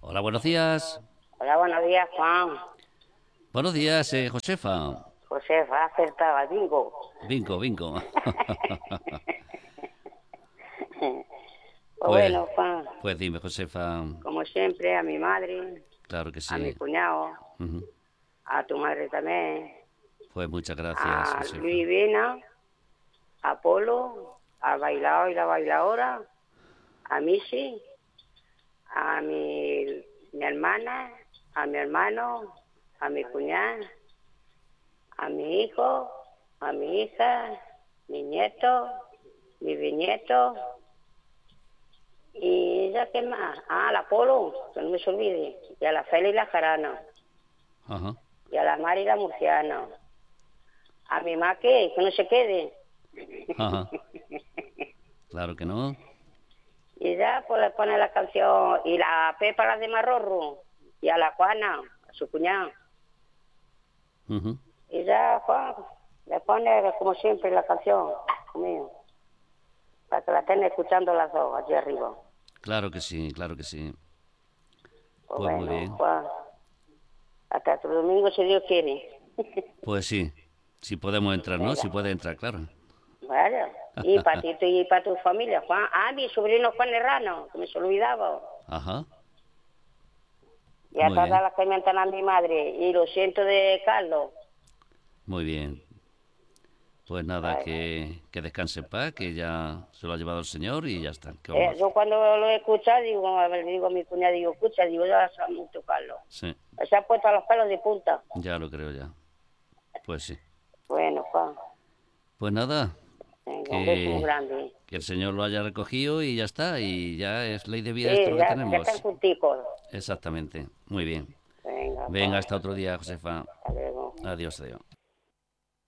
Hola, buenos días. Hola, buenos días, Juan. Buenos días, Josefa. José, va a acertar, bingo. Bingo, bingo. Pues Pues, bueno, Juan, pues dime, Josefa. como siempre, a mi madre, Claro que a mi sí. cuñado, Ujú. a tu madre también, Pues muchas gracias, a Josefa. Luis Vena, a Polo, al bailador y la bailadora, a Missy, a mi hermana, a mi hermano, a mi cuñada, a mi hijo, a mi hija, mi nieto, mi bisnieto. ¿Y ya qué más? Ah, la Polo, que no me se olvide. Y a la Feli y la Jarana. Ajá, Y a la Mari y la Murciana. A mi ma que no se quede. ajá. Claro que no. Y ya pues le pone la canción. Y la Pepa la de Marrorro. Y a la Juana, a su cuñada. Ujú. Y ya Juan le pone como siempre la canción conmigo. Para que la estén escuchando las dos allí arriba. Claro que sí, claro que sí. Pues Pues muy bueno, bien. Juan. Hasta otro domingo si Dios quiere. Pues sí. Si podemos entrar, ¿no? Venga. Si puede entrar, claro. Vaya. Y para ti y para tu familia, Juan. Ah, mi sobrino Juan Herrano, que me se olvidaba. Ajá. Y a Muy todas bien. las que me entran a mi madre. Y lo siento de Carlos. Muy bien. Pues nada, Vaya. que descanse en paz, que ya se lo ha llevado el Señor y ya está. ¿Qué vamos a Yo hacer? cuando lo he escuchado, digo, a ver, digo a mi cuñada, digo, escucha, digo, ya sabes mucho Carlos. Sí, Se ha puesto a los pelos de punta. ya lo creo ya. Pues sí. Bueno, Juan, Pues nada, venga, un beso muy que, grande. que el Señor lo haya recogido y ya está. Y ya es ley de vida esto Sí, lo que ya están tenemos. junticos. Exactamente. Muy bien. Venga, Venga, Juan, hasta otro día, Josefa. hasta luego. Adiós, adiós.